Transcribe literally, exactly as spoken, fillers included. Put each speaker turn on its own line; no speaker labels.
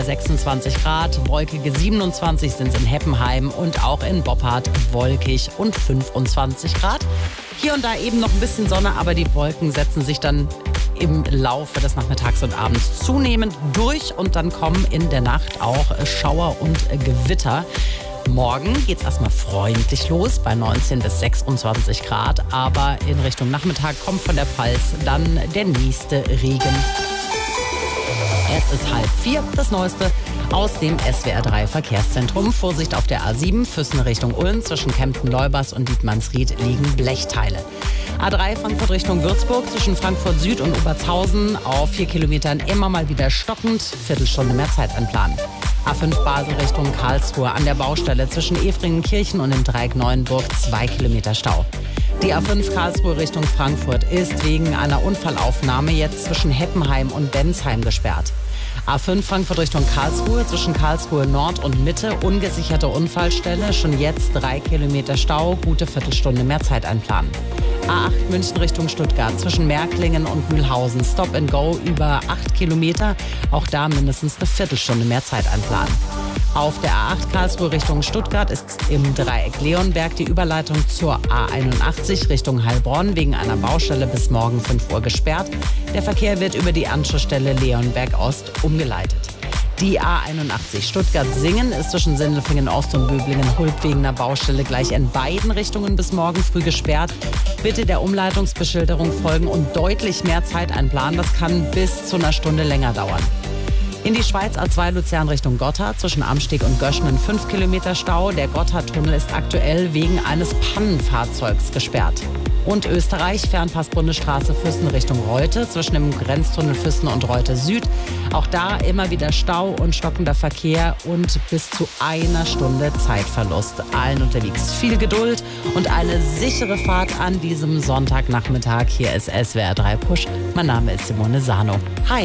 sechsundzwanzig Grad, wolkige siebenundzwanzig sind es in Heppenheim und auch in Boppard wolkig und fünfundzwanzig Grad. Hier und da eben noch ein bisschen Sonne, aber die Wolken setzen sich dann im Laufe des Nachmittags und Abends zunehmend durch und dann kommen in der Nacht auch Schauer und Gewitter. Morgen geht es erstmal freundlich los bei neunzehn bis sechsundzwanzig Grad, aber in Richtung Nachmittag kommt von der Pfalz dann der nächste Regen. Es ist halb vier, das Neueste aus dem S W R drei Verkehrszentrum. Vorsicht auf der A sieben, Füssen Richtung Ulm, zwischen Kempten-Leubers und Dietmannsried liegen Blechteile. A drei Frankfurt Richtung Würzburg, zwischen Frankfurt Süd und Obertshausen auf vier Kilometern immer mal wieder stockend, Viertelstunde mehr Zeit einplanen. A fünf Basel Richtung Karlsruhe an der Baustelle zwischen Efringenkirchen und dem Dreieck Neuenburg zwei Kilometer Stau. Die A fünf Karlsruhe Richtung Frankfurt ist wegen einer Unfallaufnahme jetzt zwischen Heppenheim und Bensheim gesperrt. A fünf Frankfurt Richtung Karlsruhe, zwischen Karlsruhe Nord und Mitte, ungesicherte Unfallstelle, schon jetzt drei Kilometer Stau, gute Viertelstunde mehr Zeit einplanen. A acht München Richtung Stuttgart, zwischen Märklingen und Mühlhausen, Stop and Go über acht Kilometer, auch da mindestens eine Viertelstunde mehr Zeit einplanen. Auf der A acht Karlsruhe Richtung Stuttgart ist im Dreieck Leonberg die Überleitung zur A einundachtzig Richtung Heilbronn wegen einer Baustelle bis morgen fünf Uhr gesperrt. Der Verkehr wird über die Anschlussstelle Leonberg Ost umgeleitet. Die A einundachtzig Stuttgart-Singen ist zwischen Sindelfingen Ost und Böblingen-Hulb wegen einer Baustelle gleich in beiden Richtungen bis morgen früh gesperrt. Bitte der Umleitungsbeschilderung folgen und deutlich mehr Zeit einplanen. Das kann bis zu einer Stunde länger dauern. In die Schweiz A zwei Luzern Richtung Gotthard, zwischen Amsteg und Göschenen fünf Kilometer Stau. Der Gotthardtunnel ist aktuell wegen eines Pannenfahrzeugs gesperrt. Und Österreich, Fernpass Bundesstraße Füssen Richtung Reute, zwischen dem Grenztunnel Füssen und Reute Süd. Auch da immer wieder Stau und stockender Verkehr und bis zu einer Stunde Zeitverlust. Allen unterwegs viel Geduld und eine sichere Fahrt an diesem Sonntagnachmittag. Hier ist S W R drei Push. Mein Name ist Simone Sano. Hi.